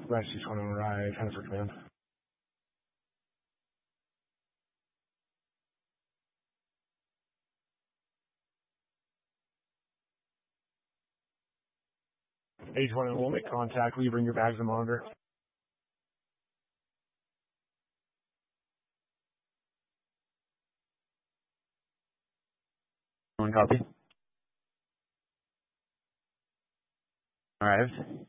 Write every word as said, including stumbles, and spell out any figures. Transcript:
West six one one right, transfer command. H one we'll make contact. Will you bring your bags and monitor? One copy. Arrived.